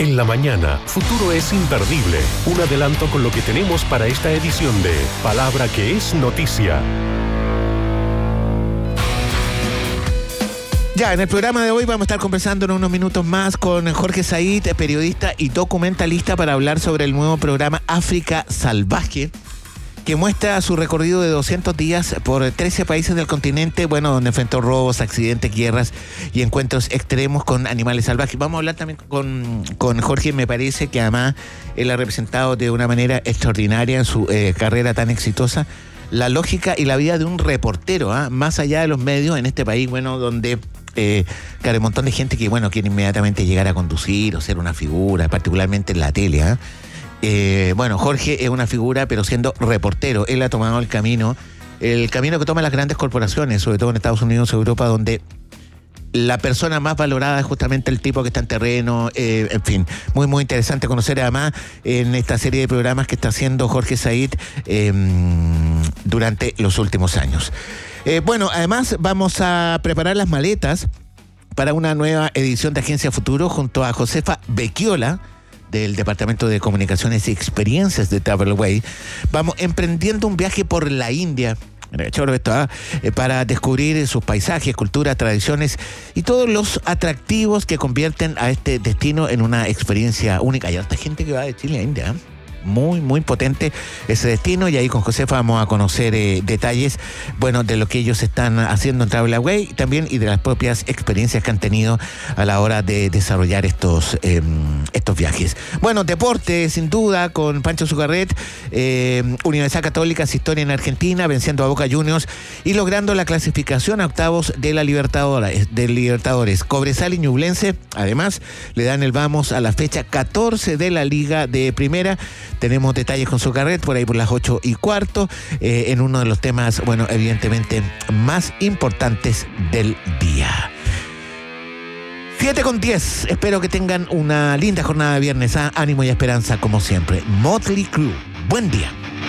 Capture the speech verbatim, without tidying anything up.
En la mañana, Futuro es imperdible. Un adelanto con lo que tenemos para esta edición de Palabra que es Noticia. Ya, en el programa de hoy vamos a estar conversando en unos minutos más con Jorge Said, periodista y documentalista, para hablar sobre el nuevo programa África Salvaje, que muestra su recorrido de doscientos días por trece países del continente, bueno, donde enfrentó robos, accidentes, guerras y encuentros extremos con animales salvajes. Vamos a hablar también con, con Jorge. Me parece que además él ha representado de una manera extraordinaria en su eh, carrera tan exitosa la lógica y la vida de un reportero, ¿eh? Más allá de los medios en este país, bueno, donde eh, claro, hay un montón de gente que, bueno, quiere inmediatamente llegar a conducir o ser una figura, particularmente en la tele, ¿eh? Eh, bueno, Jorge es una figura, pero siendo reportero. Él ha tomado el camino, el camino que toman las grandes corporaciones, sobre todo en Estados Unidos, Europa, donde la persona más valorada es justamente el tipo que está en terreno. Eh, en fin, muy, muy interesante conocer además en esta serie de programas que está haciendo Jorge Said eh, durante los últimos años. Eh, bueno, además vamos a preparar las maletas para una nueva edición de Agencia Futuro junto a Josefa Becchiola, del Departamento de Comunicaciones y Experiencias de Travelway. Vamos emprendiendo un viaje por la India, choro esto, ¿eh? Eh, para descubrir sus paisajes, culturas, tradiciones y todos los atractivos que convierten a este destino en una experiencia única. Hay harta gente que va de Chile a India, ¿eh? Muy, muy potente ese destino, y ahí con Josefa vamos a conocer eh, detalles, bueno, de lo que ellos están haciendo en Travelaway también, y de las propias experiencias que han tenido a la hora de desarrollar estos eh, estos viajes. Bueno, deporte, sin duda, con Pancho Zucarret, eh, Universidad Católica, historia en Argentina, venciendo a Boca Juniors y logrando la clasificación a octavos de la Libertadores, de Libertadores. Cobresal y Ñublense, además, le dan el vamos a la fecha catorce de la Liga de Primera. Tenemos detalles con Zucarret por ahí por las ocho y cuarto, eh, en uno de los temas, bueno, evidentemente más importantes del día. siete con diez. Espero que tengan una linda jornada de viernes. ¿Ah? Ánimo y esperanza como siempre. Motley Crue. Buen día.